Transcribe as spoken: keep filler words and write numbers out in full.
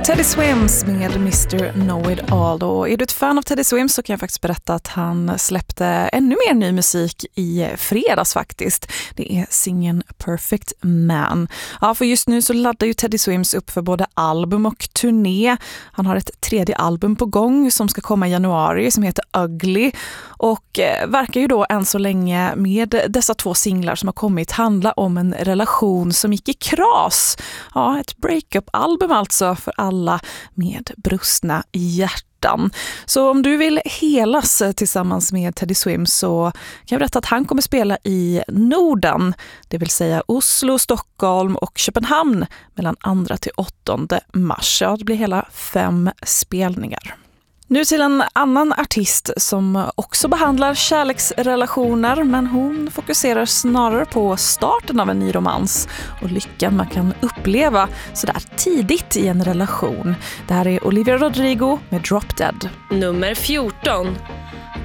Teddy Swims med mister Know It All. Och är du ett fan av Teddy Swims så kan jag faktiskt berätta att han släppte ännu mer ny musik i fredags faktiskt. Det är singeln Perfect Man. Ja, för just nu så laddar ju Teddy Swims upp för både album och turné. Han har ett tredje album på gång som ska komma i januari som heter Ugly. Och eh, verkar ju då än så länge med dessa två singlar som har kommit handla om en relation som gick i kras. Ja, ett breakup-album alltså för alla med brustna hjärtan. Så om du vill helas tillsammans med Teddy Swims så kan jag berätta att han kommer spela i Norden, det vill säga Oslo, Stockholm och Köpenhamn mellan andra till åttonde mars. Ja, det blir hela fem spelningar. Nu till en annan artist som också behandlar kärleksrelationer, men hon fokuserar snarare på starten av en ny romans och lyckan man kan uppleva sådär tidigt i en relation. Det här är Olivia Rodrigo med Drop Dead. Nummer fjorton.